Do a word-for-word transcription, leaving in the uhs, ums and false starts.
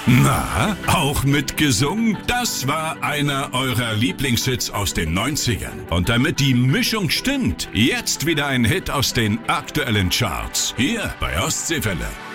Na, auch mitgesungen? Das war einer eurer Lieblingshits aus den neunzigern. Und damit die Mischung stimmt, jetzt wieder ein Hit aus den aktuellen Charts. Hier bei Ostseewelle.